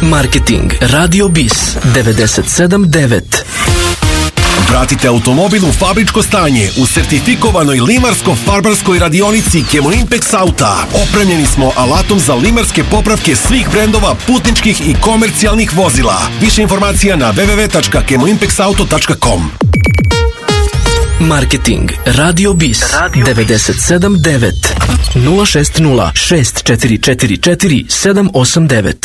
Marketing Radio Bis 97.9. Vratite automobil u fabričko stanje u sertifikovanoj limarsko-farbarskoj radionici Chemoimpex Auta. Opremljeni smo alatom za limarske popravke svih brendova putničkih i komercijalnih vozila. Više informacija na www.chemoimpexauto.com. Marketing Radio Bis 97.9 060 6444 789.